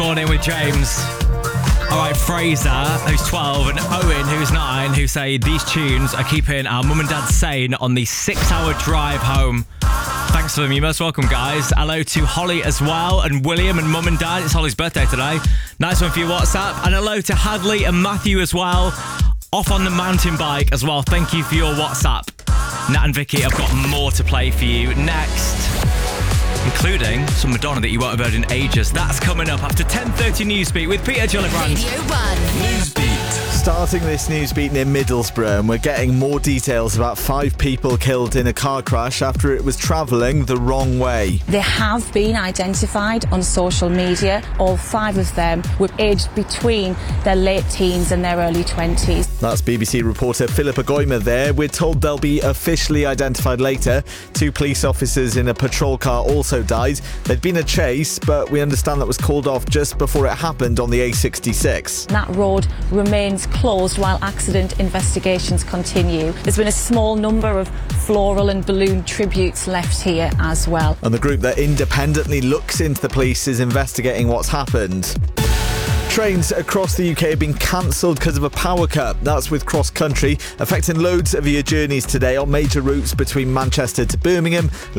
Morning with James. All right, Fraser, who's 12, and Owen, who's 9, who say these tunes are keeping our mum and dad sane on the 6-hour drive home. Thanks for them. You're most welcome, guys. Hello to Holly as well, and William and mum and dad. It's Holly's birthday today. Nice one for your WhatsApp. And hello to Hadley and Matthew as well. Off on the mountain bike as well. Thank you for your WhatsApp. Nat and Vicky, I've got more to play for you next, including some Madonna that you won't have heard in ages. That's coming up after 10:30 Newsbeat with Peter Gillibrand. Radio 1. Newsbeat. Starting this Newsbeat near Middlesbrough, and we're getting more details about 5 people killed in a car crash after it was travelling the wrong way. They have been identified on social media. All 5 of them were aged between their late teens and their early 20s. That's BBC reporter Philippa Goymer there. We're told they'll be officially identified later. 2 police officers in a patrol car also died. There'd been a chase, but we understand that was called off just before it happened on the A66. That road remains closed while accident investigations continue. There's been a small number of floral and balloon tributes left here as well. And the group that independently looks into the police is investigating what's happened. Trains across the UK have been cancelled because of a power cut. That's with Cross Country, affecting loads of your journeys today on major routes between Manchester to Birmingham,